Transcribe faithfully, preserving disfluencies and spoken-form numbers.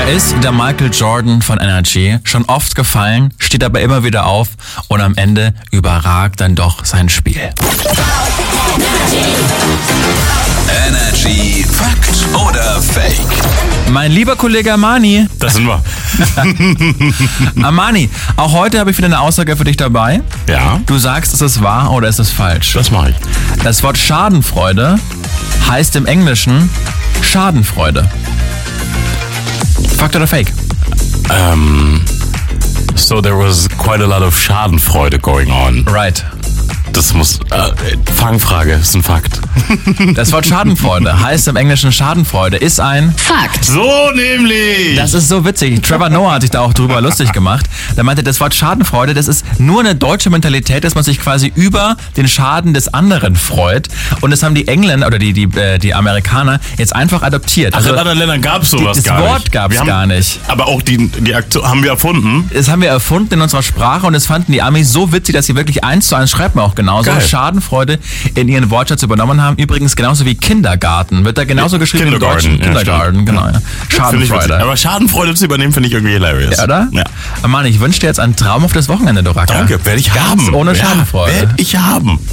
Ist der Michael Jordan von Energy schon oft gefallen, steht aber immer wieder auf und am Ende überragt dann doch sein Spiel. Energy Fakt oder Fake? Mein lieber Kollege Armani. Das sind wir. Armani, auch heute habe ich wieder eine Aussage für dich dabei. Ja. Du sagst, ist es wahr oder ist es falsch? Das mache ich. Das Wort Schadenfreude heißt im Englischen Schadenfreude. Fakt oder Fake? Um, so there was quite a lot of Schadenfreude going on. Right. Das muss... Äh, Fangfrage, ist ein Fakt. Das Wort Schadenfreude heißt im Englischen Schadenfreude, ist ein Fakt. So nämlich! Das ist so witzig. Trevor Noah hat sich da auch drüber lustig gemacht. Der meinte, das Wort Schadenfreude, das ist nur eine deutsche Mentalität, dass man sich quasi über den Schaden des anderen freut. Und das haben die Engländer oder die, die, äh, die Amerikaner jetzt einfach adoptiert. Also in anderen Ländern gab es sowas das gar nicht. Wort gab es Wir haben- gar nicht. Aber auch die, die Aktion haben wir erfunden. Das haben wir erfunden in unserer Sprache und das fanden die Amis so witzig, dass sie wirklich eins zu eins, schreibt man auch genauso, Geil. Schadenfreude in ihren Wortschatz übernommen haben. Übrigens genauso wie Kindergarten. Wird da genauso geschrieben im Kindergarten, Deutschen? ja, Kindergarten, genau. Ja. Finde ich witzig. Schadenfreude. Aber Schadenfreude zu übernehmen, finde ich irgendwie hilarious. Ja, oder? Ja. Mann, ich wünsche dir jetzt ein traumhaftes Wochenende, Doraka. Danke, werde ich Ganz haben. ohne Ja, Schadenfreude. werde ich haben.